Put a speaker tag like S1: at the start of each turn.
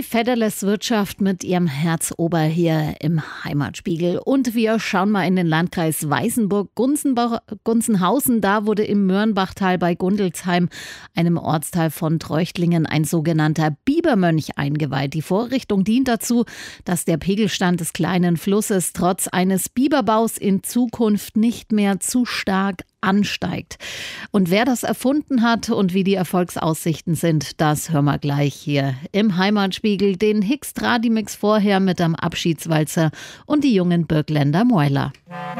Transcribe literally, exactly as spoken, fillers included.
S1: Die Federless-Wirtschaft mit ihrem Herzober hier im Heimatspiegel. Und wir schauen mal in den Landkreis Weißenburg-Gunzenhausen. Da wurde im Mörnbachtal bei Gundelsheim, einem Ortsteil von Treuchtlingen, ein sogenannter Bibermönch eingeweiht. Die Vorrichtung dient dazu, dass der Pegelstand des kleinen Flusses trotz eines Biberbaus in Zukunft nicht mehr zu stark ansteigt. Und wer das erfunden hat und wie die Erfolgsaussichten sind, das hören wir gleich hier im Heimatspiegel. Den Hicks Tradimix vorher mit am Abschiedswalzer und die jungen Birkländer Mäuler.